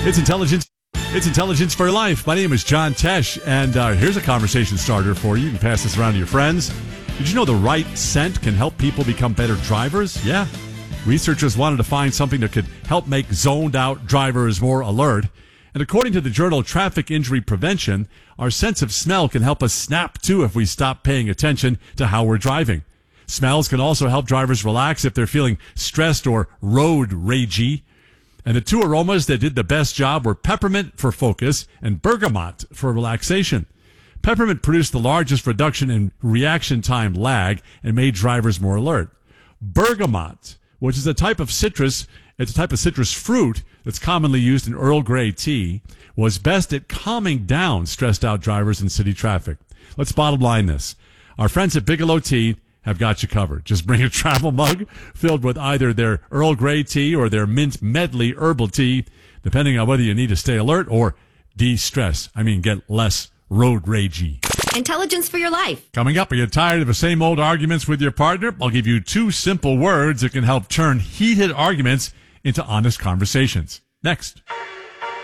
It's intelligence. It's Intelligence for Life. My name is John Tesh, and here's a conversation starter for you. You can pass this around to your friends. Did you know the right scent can help people become better drivers? Yeah. Researchers wanted to find something that could help make zoned-out drivers more alert. And according to the journal Traffic Injury Prevention, our sense of smell can help us snap to if we stop paying attention to how we're driving. Smells can also help drivers relax if they're feeling stressed or road ragey. And the two aromas that did the best job were peppermint for focus and bergamot for relaxation. Peppermint produced the largest reduction in reaction time lag and made drivers more alert. Bergamot, which is a type of citrus fruit that's commonly used in Earl Grey tea, was best at calming down stressed out drivers in city traffic. Let's bottom line this. Our friends at Bigelow Tea have got you covered. Just bring a travel mug filled with either their Earl Grey tea or their mint medley herbal tea, depending on whether you need to stay alert or de-stress. Get less road ragey. Intelligence for your life. Coming up, are you tired of the same old arguments with your partner? I'll give you 2 simple words that can help turn heated arguments into honest conversations. Next.